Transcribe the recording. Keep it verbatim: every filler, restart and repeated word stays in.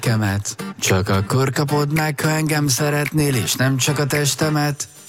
kemet. Csak akkor kapod meg, ha engem szeretnél, és nem csak a testemet.